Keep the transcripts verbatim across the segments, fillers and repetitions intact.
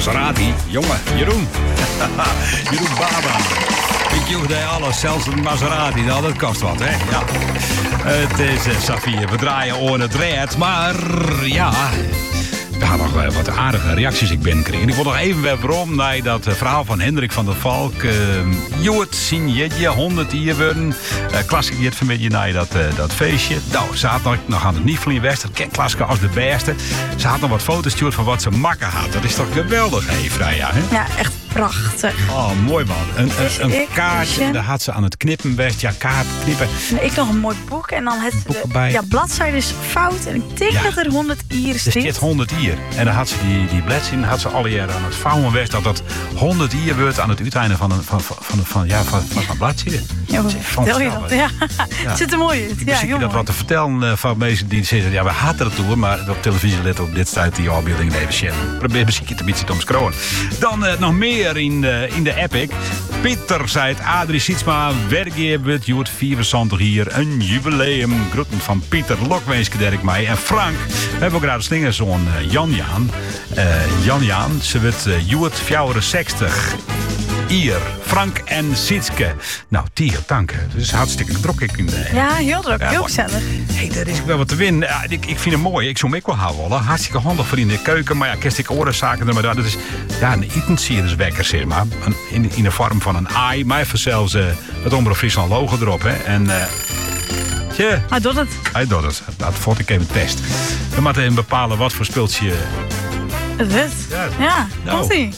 Maserati. Jongen, Jeroen. Jeroen Baba. Ik joeg de alles, zelfs een Maserati. Nou, dat kost wat, hè? Ja. Het is uh, Safir. We draaien oren het red. Maar ja... We gaan nog uh, wat aardige reacties ik binnenkregen. Ik wil nog even weer waarom naar dat uh, verhaal van Hendrik van der Valk. Uh, Joet, Signetje, honderd hier worden. Uh, Klassiek dit vanmiddag naar dat, uh, dat feestje. Nou, ze had nog, nog aan het Nieflin West. Dat kent Klassiek als de beste. Ze had nog wat foto's gestuurd van wat ze makken had. Dat is toch geweldig, hé, Freya, hè? Ja, echt prachtig. Oh, mooi man. Een, een, een kaartje, daar had ze aan het knippen West. Ja, kaart knippen. Ik nog een mooi boek en dan het de, ja, bladzijde is fout. En ik denk ja. dat er honderd ier er zit. Er zit honderd ier. En dan had ze die, die bladzijden had ze alle jaren aan het vouwen West. Dat dat honderd ier wordt aan het uiteinde van een, van, van, van, van, ja, van, van een bladzijde. Ja, hoe vertel je dat? Ja. Ja. Het zit er mooi in. Ik zie ja, dat wat te vertellen uh, van mensen die zeggen... ja, we hadden het toe, maar op televisie let op dit tijd die afbeelding even sharen. Probeer misschien een beetje te omschroeven. Dan uh, nog meer in, uh, in de Epic. Pieter zei het, Adrie Sietsma, werkgever, Joet vierenzwanzig hier. Een jubileum. Groeten van Pieter Lokwenske, Dirk mij. En Frank, we hebben ook graag de slingerzoon uh, Jan-Jaan. Uh, Jan-Jaan, ze wordt uh, Joet vierenzestig. Hier, Frank en Sietske. Nou, Tier, dank. Het is hartstikke druk in de... Ja, heel druk. Ja, heel gezellig. Hé, hey, daar is wel wat te winnen. Ja, ik, ik vind het mooi. Ik zou hem ook wel houden. Hartstikke handig voor in de keuken. Maar ja, kerst ik orenzaken. Maar dat is ja, een etensierswekker, zeg maar. Een, in, in de vorm van een ei. Maar even zelfs uh, het Omroep Friesland logo erop. Hè. En... Uh, tje, hij doet het. Hij doet het. Dat vond ik even test. We moeten even bepalen wat voor speeltje... Het is. Ja, ja nou. Komt-ie.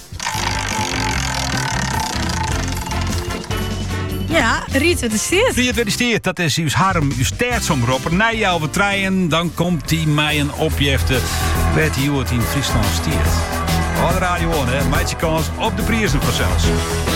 Ja, Riet, wat is dit? Riet, wat is dit? Dat is uw harm, uw stertsomropper. Na jou vertreien, dan komt hij mij een opjefte. Werd hij in Friesland stiert. Oh, de radio on, hè. Meidje kans op de prijzen vanzelfs.